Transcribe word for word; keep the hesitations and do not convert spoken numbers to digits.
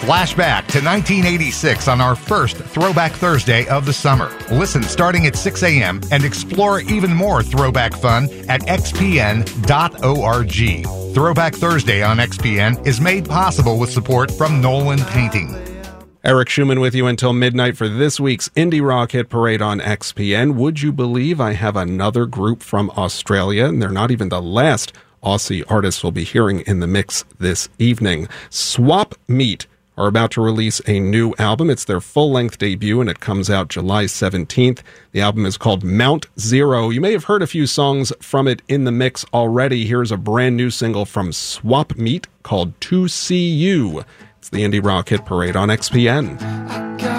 Flashback to nineteen eighty-six on our first Throwback Thursday of the summer. Listen starting at six a.m. and explore even more throwback fun at x p n dot org. Throwback Thursday on X P N is made possible with support from Nolan Painting. Eric Schumann with you until midnight for this week's Indie Rock Hit Parade on X P N. Would you believe I have another group from Australia, and they're not even the last Aussie artists we'll be hearing in the mix this evening. Swap Meat are about to release a new album. It's their full-length debut, and it comes out July seventeenth. The album is called Mount Zero. You may have heard a few songs from it in the mix already. Here's a brand new single from Swap Meat called To See You. It's the Indie Rock Hit Parade on X P N.